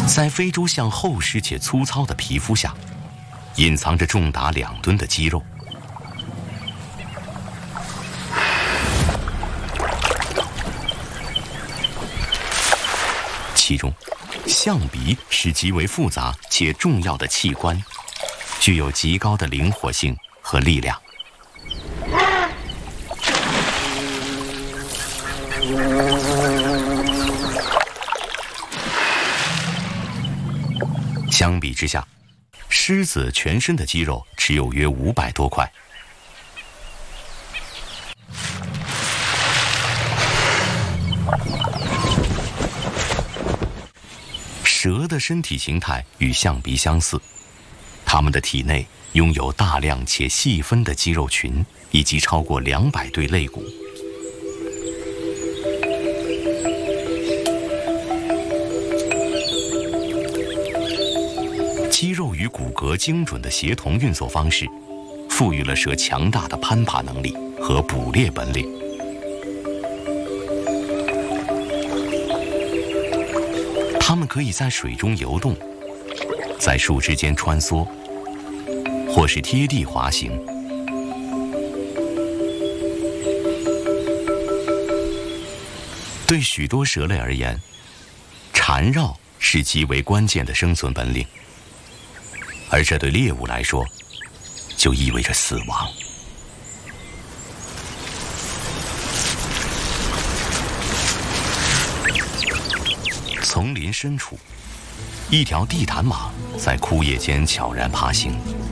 在非洲象厚实且粗糙的皮肤下，隐藏着重达2吨的肌肉。其中，象鼻是极为复杂且重要的器官，具有极高的灵活性和力量。相比之下，狮子全身的肌肉只有约500多块。蛇的身体形态与象鼻相似，它们的体内拥有大量且细分的肌肉群，以及超过200对肋骨。肌肉与骨骼精准的协同运作方式，赋予了蛇强大的攀爬能力和捕猎本领。它们可以在水中游动，在树枝间穿梭，或是贴地滑行。对许多蛇类而言，缠绕是极为关键的生存本领，而这对猎物来说，就意味着死亡。丛林深处，一条地毯马在枯叶间悄然爬行。